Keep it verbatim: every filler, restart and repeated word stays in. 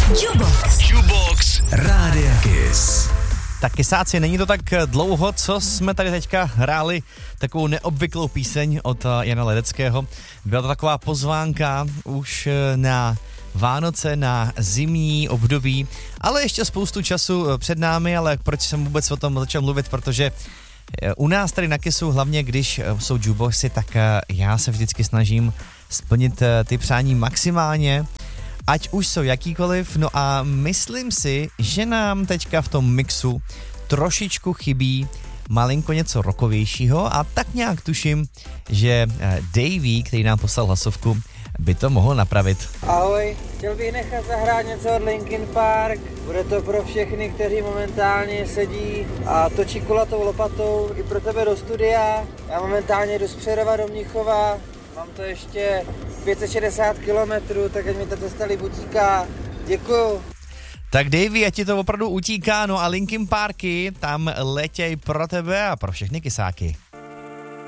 Jukebox. Jukebox Rádia Kiss. Tak Kysáci, není to tak dlouho, co jsme tady teďka hráli takovou neobvyklou píseň od Jana Ledeckého. Byla to taková pozvánka už na Vánoce, na zimní období, ale ještě spoustu času před námi, ale proč jsem vůbec o tom začal mluvit, protože u nás tady na Kissu, hlavně když jsou jukeboxy, tak já se vždycky snažím splnit ty přání maximálně, ať už jsou jakýkoliv, no a myslím si, že nám teďka v tom mixu trošičku chybí malinko něco rockovějšího a tak nějak tuším, že Davey, který nám poslal hlasovku, by to mohl napravit. Ahoj, chtěl bych nechat zahrát něco od Linkin Park. Bude to pro všechny, kteří momentálně sedí a točí kulatou lopatou. I pro tebe do studia. Já momentálně jdu z Přerova do Mnichova. Mám to ještě pět set šedesát kilometrů, tak ať mi ta cesta líp utíká. Děkuju. Tak Davey, ať ti to opravdu utíká, no a Linkin Parky tam letěj pro tebe a pro všechny Kysáky.